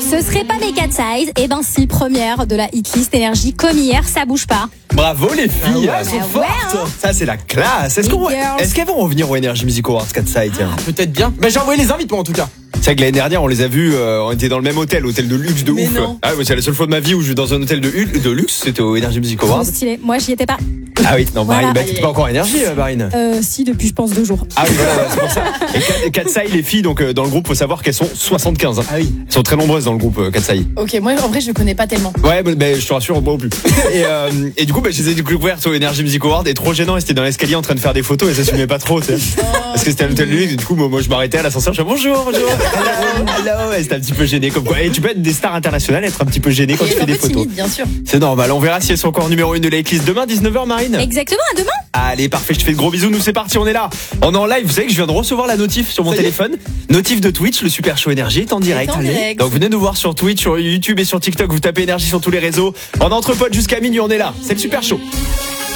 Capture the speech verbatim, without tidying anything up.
Ce serait pas mes quatre size. Eh ben si, première de la hitlist énergie comme hier, ça bouge pas. Bravo les filles, elles sont Bah fortes. ouais, hein. Ça c'est la classe. Est-ce, qu'on... Les girls. Est-ce qu'elles vont revenir au Energy Music Awards quatre Side tiens. Ah, peut-être bien. Mais j'ai envoyé les invités en tout cas. C'est vrai que l'année dernière on les a vus, euh, on était dans le même hôtel, hôtel de luxe de Mais ouf. non. Ah ouais, c'est la seule fois de ma vie où je vais dans un hôtel de, hu- de luxe, c'était au Energy Music Trop Awards. stylé. Moi, j'y étais pas. Ah oui, non, Marine, Voilà. bah, t'es pas encore énergie, euh, Marine. Euh, si, depuis, je pense, deux jours. Ah oui, voilà, c'est pour ça. Et Katsai, les filles, donc euh, dans le groupe, faut savoir qu'elles sont soixante-quinze. Hein. Ah oui. Elles sont très nombreuses dans le groupe euh, Katsai. Ok, moi en vrai je le connais pas tellement. Ouais, mais, mais je te rassure, moi non plus. Et, euh, et du coup, bah, je les ai découvertes au Energy Music Award et trop gênant. Et c'était dans l'escalier en train de faire des photos et ça s'assumait pas trop, tu sais. Parce que c'était à l'hôtel de luxe. Et du coup, moi, moi, je m'arrêtais à l'ascenseur. Je disais bonjour, bonjour. Hello, hello. Et c'était un petit peu gêné comme quoi. Et tu peux être des stars internationales, être un petit peu gêné quand Et tu fais un des peu photos. timide, bien sûr. C'est normal. On verra si elles sont encore numéro une de la hitlist demain, dix-neuf heures, Marine. Exactement, à demain. Allez, parfait, je te fais de gros bisous, nous c'est parti, on est là. On est en live, vous savez que je viens de recevoir la notif sur mon Ça y est. téléphone. Notif de Twitch, le Super Show Énergie est en direct. en Allez. direct. Donc venez nous voir sur Twitch, sur YouTube et sur TikTok, vous tapez Énergie sur tous les réseaux. On est entre potes jusqu'à minuit, on est là. C'est le Super Show.